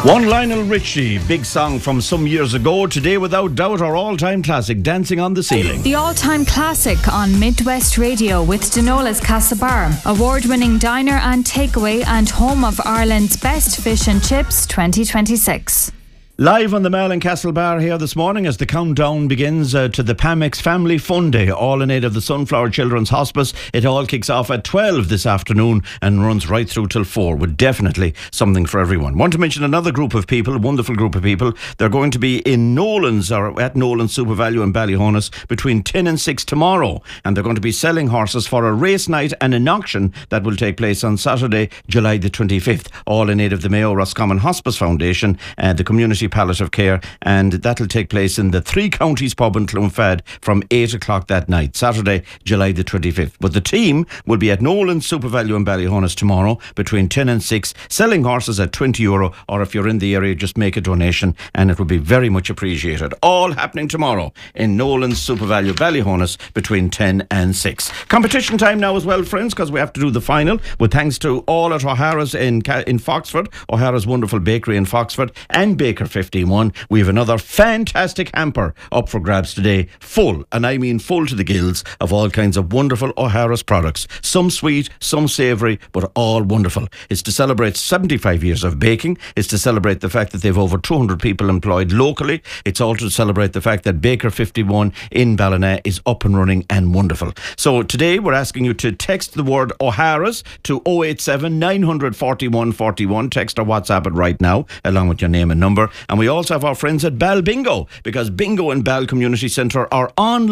One Lionel Richie, big song from some years ago. Today, without doubt, our all-time classic, Dancing on the Ceiling. The all-time classic on Midwest Radio with Denola's Castlebar, award-winning diner and takeaway and home of Ireland's best fish and chips 2026. Live on the Mall and Castlebar here this morning as the countdown begins to the Pamex Family Fun Day, all in aid of the Sunflower Children's Hospice. It all kicks off at 12 this afternoon and runs right through till 4, with definitely something for everyone. Want to mention another group of people, a wonderful group of people. They're going to be in Nolan's, or at Nolan's Super Value in Ballyhonus between 10 and 6 tomorrow, and they're going to be selling horses for a race night and an auction that will take place on Saturday, July the 25th, all in aid of the Mayo Roscommon Hospice Foundation and the Community Palliative Care, and that'll take place in the Three Counties pub in Clonfad from 8 o'clock that night, Saturday, July the 25th. But the team will be at Nolan's Super Value in Ballyhonus tomorrow between 10 and 6, selling horses at €20, or if you're in the area, just make a donation and it will be very much appreciated. All happening tomorrow in Nolan's Super Value Ballyhonus between 10 and 6. Competition time now as well, friends, because we have to do the final, with thanks to all at O'Hara's in Foxford, O'Hara's wonderful bakery in Foxford, and Baker 51. We have another fantastic hamper up for grabs today, full, and I mean full to the gills, of all kinds of wonderful O'Hara's products. Some sweet, some savoury, but all wonderful. It's to celebrate 75 years of baking. It's to celebrate the fact that they've over 200 people employed locally. It's also to celebrate the fact that Baker 51 in Ballina is up and running and wonderful. So today we're asking you to text the word O'Hara's to 087 941 41. Text or WhatsApp it right now, along with your name and number. And we also have our friends at Bal Bingo, because Bingo and Bal Community Centre are on